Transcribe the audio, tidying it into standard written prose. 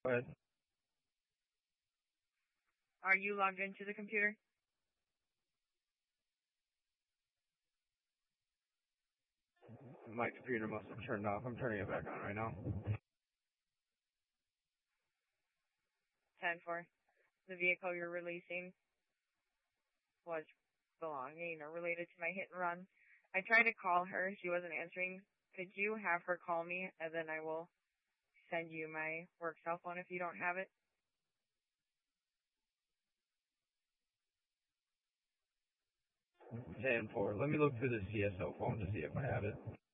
But Are you logged into the computer? my computer must have turned off. I'm turning it back on right now. 10-4. The vehicle you're releasing was belonging or related to my hit and run. I tried to call her. She wasn't answering. Could you have her call me, and then I will send you my work cell phone if you don't have it? 10-4. Let me look through the CSO phone to see if I have it.